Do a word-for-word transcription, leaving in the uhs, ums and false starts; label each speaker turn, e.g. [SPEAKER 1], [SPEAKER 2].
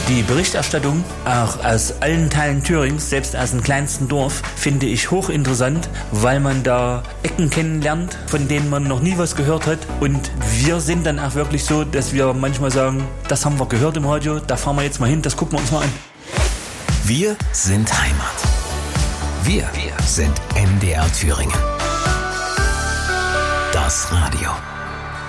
[SPEAKER 1] Die Berichterstattung, auch aus allen Teilen Thürings, selbst aus dem kleinsten Dorf, finde ich hochinteressant, weil man da Ecken kennenlernt, von denen man noch nie was gehört hat. Und wir sind dann auch wirklich so, dass wir manchmal sagen, das haben wir gehört im Radio, da fahren wir jetzt mal hin, das gucken wir uns mal an.
[SPEAKER 2] Wir sind Heimat. Wir, wir sind M D R Thüringen. Das Radio.